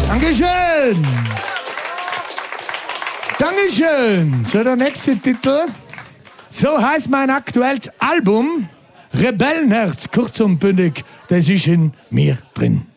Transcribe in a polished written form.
Dankeschön. Dankeschön. So, der nächste Titel. So heißt mein aktuelles Album. Rebellenherz, kurz und bündig, das ist in mir drin.